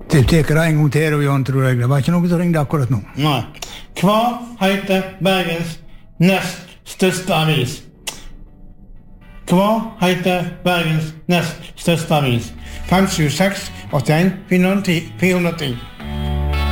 Det teker en gang til, og Jan, tror jeg. Det var ikke noe som ringde akkurat nå. Nei. Hva heter Bergens nest største avis? Hva heter Bergens nest største avis? 576 81 410.